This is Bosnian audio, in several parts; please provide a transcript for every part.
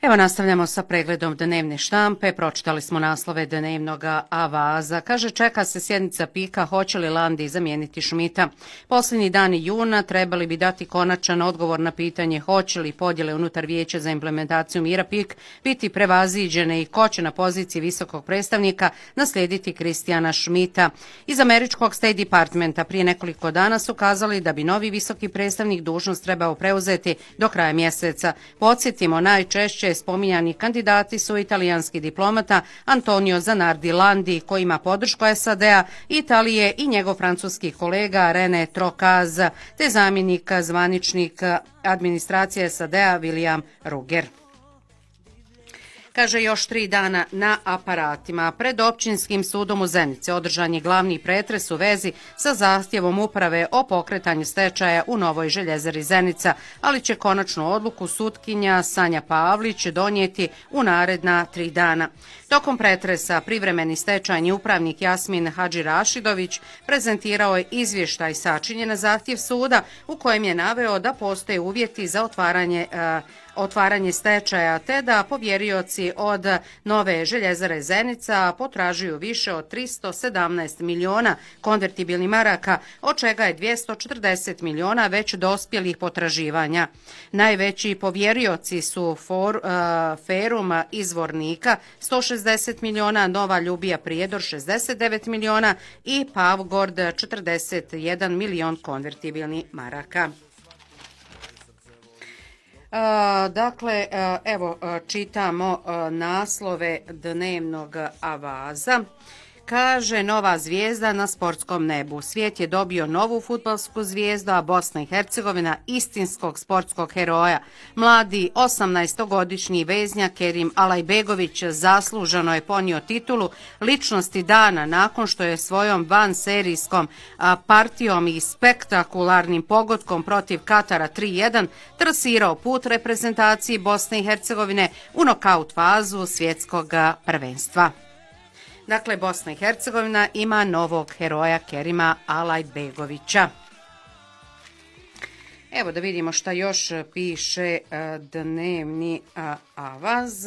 Evo nastavljamo sa pregledom dnevne štampe. Pročitali smo naslove dnevnog Avaza. Kaže, čeka se sjednica PIK-a, hoće li Landi zamijeniti Šmita. Posljednji dani juna trebali bi dati konačan odgovor na pitanje hoće li podjele unutar Vijeća za implementaciju mira PIK biti prevaziđene i ko će na poziciji visokog predstavnika naslijediti Kristijana Šmita. Iz američkog State Departmenta prije nekoliko dana su kazali da bi novi visoki predstavnik dužnost trebao preuzeti do kraja mjeseca. Podsjetimo, najčešće spominjani kandidati su italijanski diplomata Antonio Zanardi Landi, koji ima podršku SAD-a, Italije i njegov francuski kolega René Trocaz, te zamjenik zvaničnik administracije SAD-a William Ruger. Kaže, još 3 dana na aparatima. Pred općinskim sudom u Zenici održan je glavni pretres u vezi sa zahtjevom uprave o pokretanju stečaja u Novoj željezari Zenica, ali će konačnu odluku sutkinja Sanja Pavlić donijeti u naredna 3 dana. Tokom pretresa privremeni stečajni upravnik Jasmin Hadži Rašidović prezentirao je izvještaj sačinjen na zahtjev suda u kojem je naveo da postoje uvjeti za otvaranje stečaja, te da povjerioci od Nove željezare Zenica potražuju više od 317 miliona konvertibilnih maraka, od čega je 240 miliona već dospjelih potraživanja. Najveći povjerioci su Ferum Izvornika 160 miliona, Nova Ljubija Prijedor 69 miliona i Pavgord 41 milion konvertibilnih maraka. Dakle, evo čitamo naslove dnevnog Avaza. Kaže, nova zvijezda na sportskom nebu. Svijet je dobio novu fudbalsku zvijezdu, a Bosna i Hercegovina istinskog sportskog heroja. Mladi 18-godišnji veznjak Kerim Alajbegović zasluženo je ponio titulu ličnosti dana nakon što je svojom vanserijskom partijom i spektakularnim pogodkom protiv Katara 3-1 trasirao put reprezentaciji Bosne i Hercegovine u nokaut fazu svjetskog prvenstva. Dakle, Bosna i Hercegovina ima novog heroja Kerima Alajbegovića. Evo da vidimo šta još piše dnevni Avaz.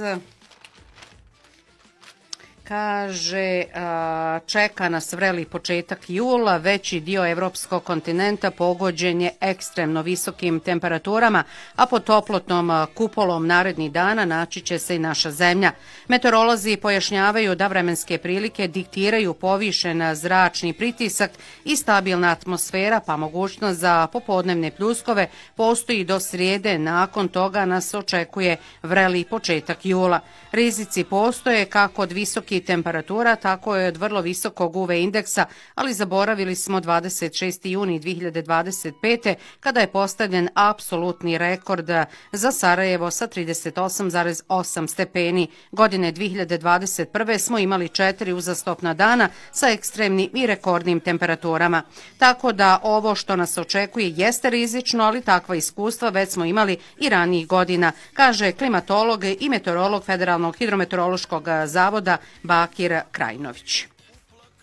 Kaže, čeka nas vreli početak jula, veći dio evropskog kontinenta pogođen je ekstremno visokim temperaturama, a pod toplotnom kupolom narednih dana naći će se i naša zemlja. Meteorolozi pojašnjavaju da vremenske prilike diktiraju povišen zračni pritisak i stabilna atmosfera, pa mogućnost za popodnevne pljuskove postoji do srijede. Nakon toga nas očekuje vreli početak jula. Rizici postoje kako od visokih temperatura, tako je od vrlo visokog UV indeksa, ali zaboravili smo 26. juni 2025. kada je postavljen apsolutni rekord za Sarajevo sa 38,8 stepeni. Godine 2021. smo imali 4 uzastopna dana sa ekstremnim i rekordnim temperaturama. Tako da ovo što nas očekuje jeste rizično, ali takva iskustva već smo imali i ranijih godina, kaže klimatolog i meteorolog Federalnog hidrometeorološkog zavoda Bakir Krajinović.